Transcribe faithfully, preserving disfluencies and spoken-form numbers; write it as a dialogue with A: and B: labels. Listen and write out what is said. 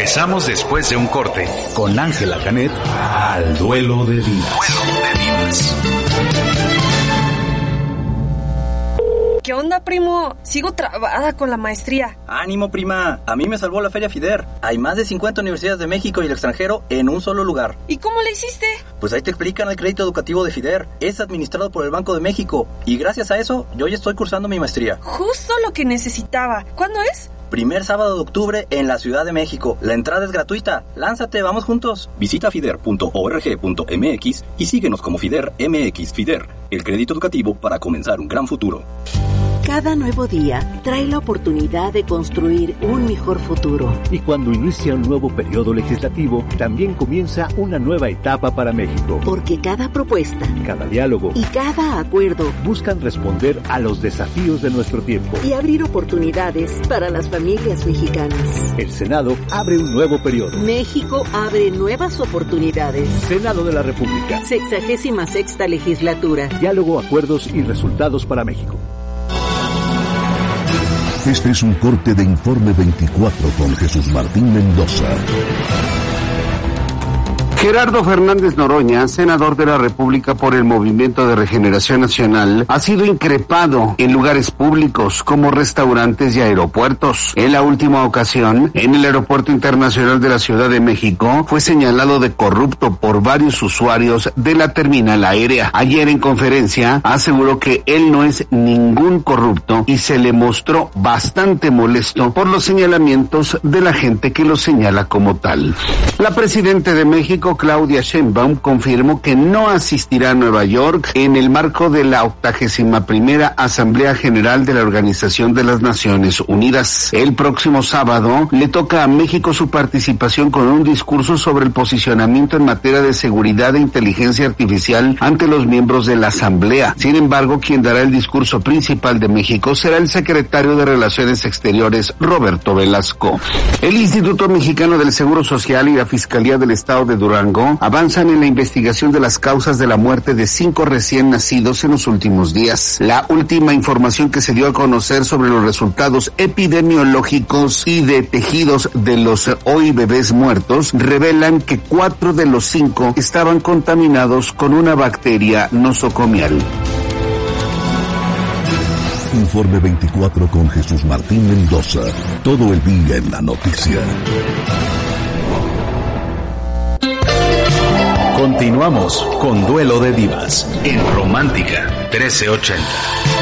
A: Regresamos después de un corte con Ángela Canet al Duelo de Divas. Duelo de Divas.
B: ¿Qué onda, primo? Sigo trabada con la maestría.
C: ¡Ánimo, prima! A mí me salvó la Feria FIDER. Hay más de cincuenta universidades de México y el extranjero en un solo lugar.
B: ¿Y cómo le hiciste?
C: Pues ahí te explican el crédito educativo de FIDER. Es administrado por el Banco de México. Y gracias a eso, yo ya estoy cursando mi maestría.
B: Justo lo que necesitaba. ¿Cuándo es?
C: Primer sábado de octubre en la Ciudad de México. La entrada es gratuita. Lánzate, vamos juntos. Visita fider punto org punto m x y síguenos como FIDER M X. FIDER, el crédito educativo para comenzar un gran futuro.
D: Cada nuevo día trae la oportunidad de construir un mejor futuro.
E: Y cuando inicia un nuevo periodo legislativo, también comienza una nueva etapa para México.
D: Porque cada propuesta,
E: cada diálogo
D: y cada acuerdo
E: buscan responder a los desafíos de nuestro tiempo
D: y abrir oportunidades para las familias mexicanas.
E: El Senado abre un nuevo periodo.
D: México abre nuevas oportunidades.
E: Senado de la República.
D: Sexagésima sexta legislatura.
E: Diálogo, acuerdos y resultados para México.
F: Este es un corte de Informe veinticuatro con Jesús Martín Mendoza.
G: Gerardo Fernández Noroña, senador de la República por el Movimiento de Regeneración Nacional, ha sido increpado en lugares públicos como restaurantes y aeropuertos. En la última ocasión, en el Aeropuerto Internacional de la Ciudad de México, fue señalado de corrupto por varios usuarios de la terminal aérea. Ayer en conferencia aseguró que él no es ningún corrupto y se le mostró bastante molesto por los señalamientos de la gente que lo señala como tal. La presidenta de México, Claudia Sheinbaum, confirmó que no asistirá a Nueva York en el marco de la octagésima primera Asamblea General de la Organización de las Naciones Unidas. El próximo sábado le toca a México su participación con un discurso sobre el posicionamiento en materia de seguridad e inteligencia artificial ante los miembros de la Asamblea. Sin embargo, quien dará el discurso principal de México será el secretario de Relaciones Exteriores, Roberto Velasco. El Instituto Mexicano del Seguro Social y la Fiscalía del Estado de Durango avanzan en la investigación de las causas de la muerte de cinco recién nacidos en los últimos días. La última información que se dio a conocer sobre los resultados epidemiológicos y de tejidos de los hoy bebés muertos revelan que cuatro de los cinco estaban contaminados con una bacteria nosocomial.
F: Informe veinticuatro con Jesús Martín Mendoza. Todo el día en la noticia.
A: Continuamos con Duelo de Divas en Romántica trece ochenta.